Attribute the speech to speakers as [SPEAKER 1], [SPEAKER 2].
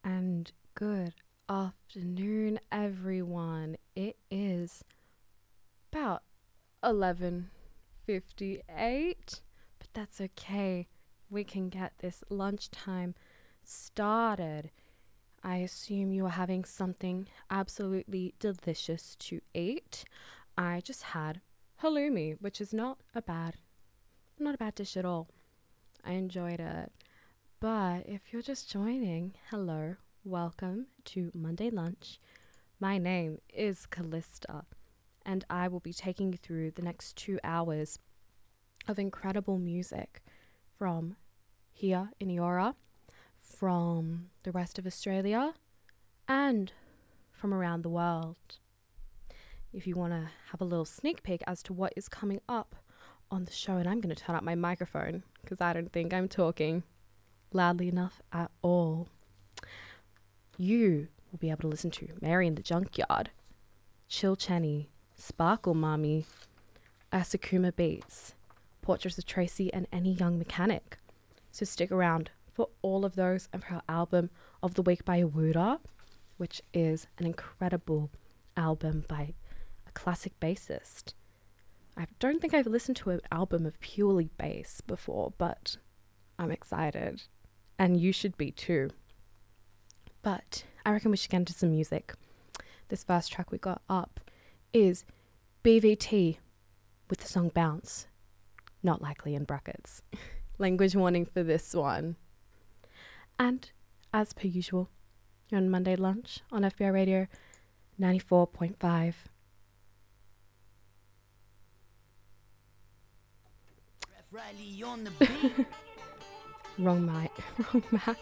[SPEAKER 1] and good afternoon, everyone. It is about 11:58, but that's okay. We can get this lunchtime started. I assume you are having something absolutely delicious to eat. I just had halloumi, which is not a bad dish at all. I enjoyed it. But if you're just joining, hello, welcome to Monday Lunch. My name is Callista, and I will be taking you through the next 2 hours of incredible music from here in Eora, from the rest of Australia, and from around the world. If you want to have a little sneak peek as to what is coming up on the show, and I'm going to turn up my microphone because I don't think I'm talking loudly enough at all. You will be able to listen to Mary in the Junkyard, Chill Chenny, Sparkle Mommy, Asakuma Beats, Portraits of Tracy, and Any Young Mechanic. So stick around for all of those and for our album of the week by Awuda, which is an incredible album by a classic bassist. I don't think I've listened to an album of purely bass before, but I'm excited. And you should be too. But I reckon we should get into some music. This first track we got up is BVT with the song Bounce. Not likely in brackets. Language warning for this one. And as per usual, you're on Monday Lunch on FBI Radio 94.5.
[SPEAKER 2] Riley on the beat.
[SPEAKER 1] Wrong mic. Wrong Mac.